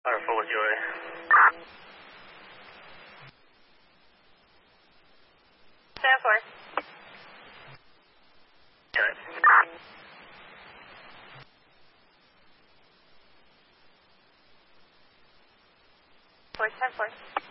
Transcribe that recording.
Fire full of joy. Stand for. Got it. Force 10-4.